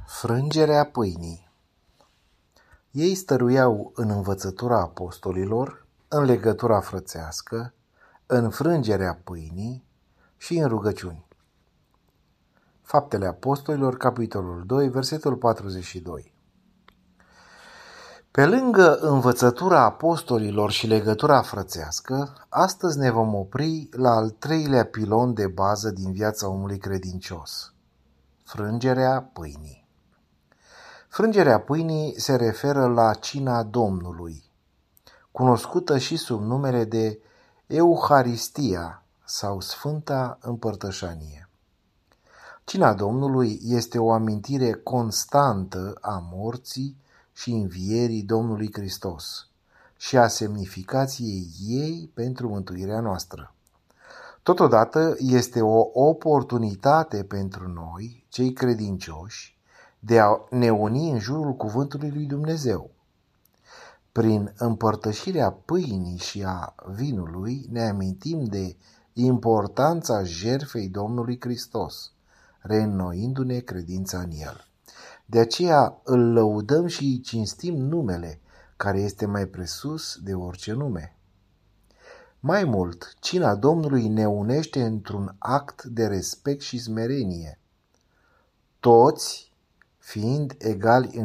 Frângerea pâinii. Ei stăruiau în învățătura apostolilor, în legătura frățească, în frângerea pâinii și în rugăciuni. Faptele Apostolilor, capitolul 2, versetul 42. Pe lângă învățătura apostolilor și legătura frățească, astăzi ne vom opri la al treilea pilon de bază din viața omului credincios: frângerea pâinii. Frângerea pâinii se referă la cina Domnului, cunoscută și sub numele de Euharistia sau Sfânta Împărtășanie. Cina Domnului este o amintire constantă a morții și învierii Domnului Hristos și a semnificației ei pentru mântuirea noastră. Totodată este o oportunitate pentru noi, cei credincioși, de a ne uni în jurul cuvântului lui Dumnezeu. Prin împărtășirea pâinii și a vinului ne amintim de importanța jertfei Domnului Hristos, reînnoindu-ne credința în El. De aceea îl lăudăm și îi cinstim numele, care este mai presus de orice nume. Mai mult, cina Domnului ne unește într-un act de respect și smerenie, toți fiind egali în